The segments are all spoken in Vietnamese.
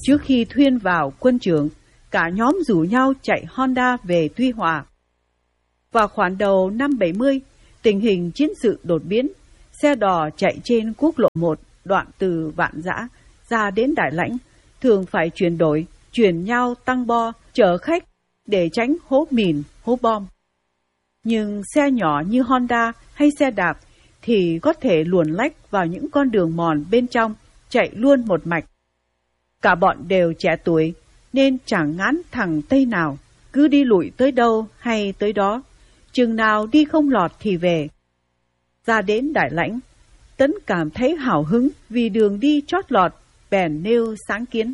Trước khi Thuyên vào quân trưởng, cả nhóm rủ nhau chạy Honda về Tuy Hòa. Vào khoảng đầu năm 70, tình hình chiến sự đột biến. Xe đò chạy trên quốc lộ 1 đoạn từ Vạn Giã ra đến Đại Lãnh thường phải chuyển nhau tăng bo, chở khách để tránh hố mìn, hố bom. Nhưng xe nhỏ như Honda hay xe đạp thì có thể luồn lách vào những con đường mòn bên trong, chạy luôn một mạch. Cả bọn đều trẻ tuổi nên chẳng ngán thằng Tây nào, cứ đi lụi tới đâu hay tới đó, chừng nào đi không lọt thì về. Ra đến Đại Lãnh, Tấn cảm thấy hào hứng vì đường đi chót lọt, bèn nêu sáng kiến.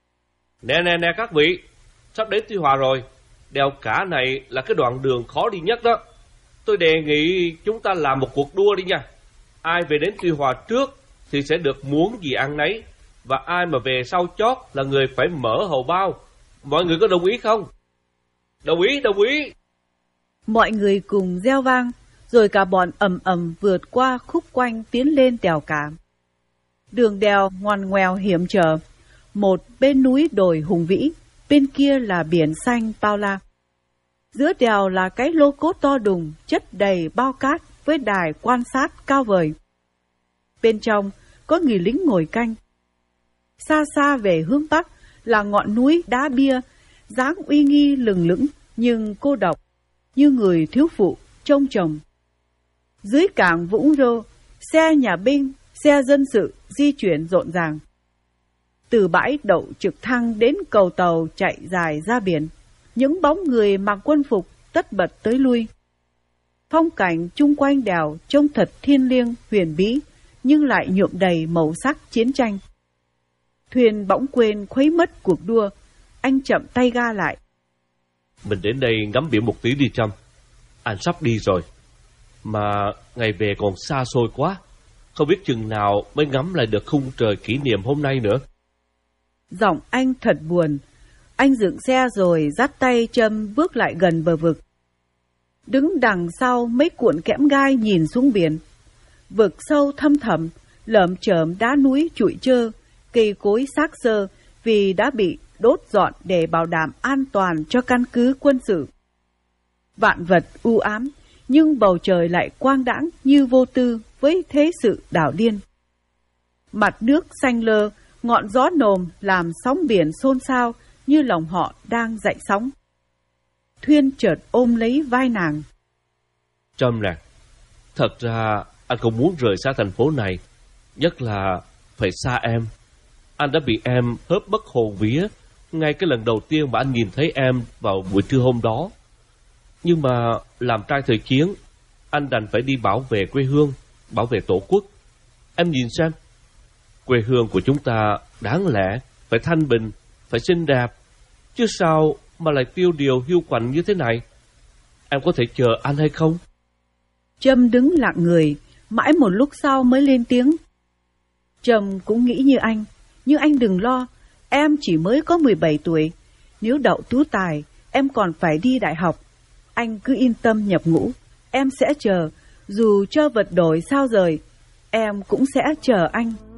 Nè các vị, sắp đến Tuy Hòa rồi, đèo Cả này là cái đoạn đường khó đi nhất đó. Tôi đề nghị chúng ta làm một cuộc đua đi nha. Ai về đến Tuy Hòa trước thì sẽ được muốn gì ăn nấy, và ai mà về sau chót là người phải mở hầu bao. Mọi người có đồng ý không? Đồng ý. Mọi người cùng reo vang, rồi cả bọn ầm vượt qua khúc quanh tiến lên đèo Cả. Đường đèo ngoằn ngoèo hiểm trở, một bên núi đồi hùng vĩ, bên kia là biển xanh bao la. Giữa đèo là cái lô cốt to đùng chất đầy bao cát với đài quan sát cao vời. Bên trong có người lính ngồi canh. Xa xa về hướng bắc là ngọn núi Đá Bia, dáng uy nghi lừng lững nhưng cô độc, như người thiếu phụ trông chồng. Dưới cảng Vũng Rô, xe nhà binh, xe dân sự di chuyển rộn ràng. Từ bãi đậu trực thăng đến cầu tàu chạy dài ra biển, những bóng người mặc quân phục tất bật tới lui. Phong cảnh chung quanh đèo trông thật thiêng liêng, huyền bí, nhưng lại nhuộm đầy màu sắc chiến tranh. Thuyền bỗng quên khuấy mất cuộc đua, anh chậm tay ga lại. Mình đến đây ngắm biển một tí đi Trâm. Anh sắp đi rồi, mà ngày về còn xa xôi quá, không biết chừng nào mới ngắm lại được khung trời kỷ niệm hôm nay nữa. Giọng anh thật buồn. Anh dựng xe rồi dắt tay Trâm bước lại gần bờ vực. Đứng đằng sau mấy cuộn kẽm gai nhìn xuống biển. Vực sâu thâm thẳm, lởm chởm đá núi trụi trơ, cây cối xác xơ vì đã bị đốt dọn để bảo đảm an toàn cho căn cứ quân sự. Vạn vật u ám, nhưng bầu trời lại quang đãng như vô tư với thế sự đảo điên. Mặt nước xanh lơ, ngọn gió nồm làm sóng biển xôn xao như lòng họ đang dậy sóng. Thuyên chợt ôm lấy vai nàng. Trâm nè, thật ra anh không muốn rời xa thành phố này, nhất là phải xa em. Anh đã bị em hớp bất hồn vía ngay cái lần đầu tiên mà anh nhìn thấy em vào buổi trưa hôm đó. Nhưng mà làm trai thời chiến, anh đành phải đi bảo vệ quê hương, bảo vệ tổ quốc. Em nhìn xem, quê hương của chúng ta đáng lẽ phải thanh bình, phải xinh đẹp, chứ sao mà lại tiêu điều hiu quạnh như thế này? Em có thể chờ anh hay không? Trâm đứng lặng người, mãi một lúc sau mới lên tiếng. Trâm cũng nghĩ như anh, nhưng anh đừng lo, em chỉ mới có 17 tuổi. Nếu đậu tú tài, em còn phải đi đại học. Anh cứ yên tâm nhập ngũ, em sẽ chờ, dù cho vật đổi sao rời, em cũng sẽ chờ anh.